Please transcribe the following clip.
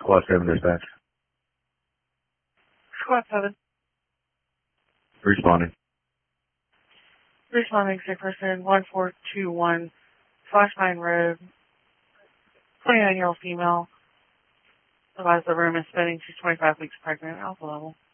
Squad 7 dispatch. Squad 7. Responding. Responding to person 1421 Flashmine Road. 29-year-old female. Advise the room is spinning. She's 25 weeks pregnant. Alpha level.